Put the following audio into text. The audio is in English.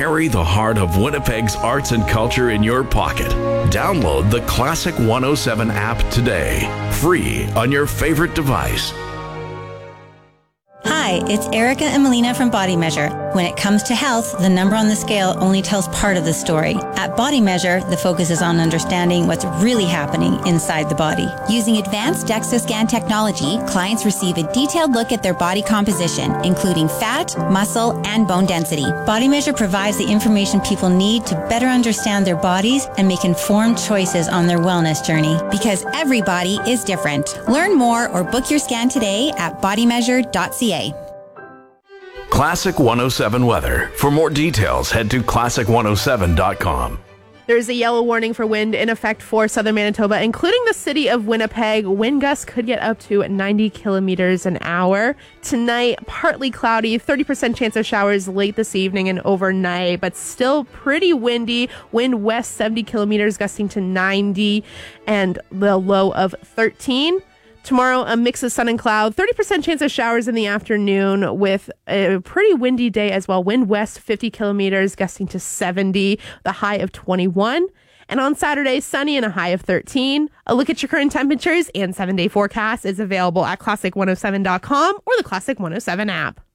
carry the heart of Winnipeg's arts and culture in your pocket. Download the Classic 107 app today, free on your favorite device. Hi, it's Erica and Melina from Body Measure. When it comes to health, the number on the scale only tells part of the story. At Body Measure, the focus is on understanding what's really happening inside the body. Using advanced DEXA scan technology, clients receive a detailed look at their body composition, including fat, muscle, and bone density. Body Measure provides the information people need to better understand their bodies and make informed choices on their wellness journey. Because every body is different. Learn more or book your scan today at bodymeasure.ca. Classic 107 weather. For more details, head to classic107.com. There's a yellow warning for wind in effect for southern Manitoba, including the city of Winnipeg. Wind gusts could get up to 90 kilometers an hour. Tonight, partly cloudy, 30% chance of showers late this evening and overnight, but still pretty windy. Wind west 70 kilometers, gusting to 90, and the low of 13. Tomorrow, a mix of sun and cloud, 30% chance of showers in the afternoon with a pretty windy day as well. Wind west 50 kilometers, gusting to 70, the high of 21. And on Saturday, sunny and a high of 13. A look at your current temperatures and 7-day forecast is available at classic107.com or the Classic 107 app.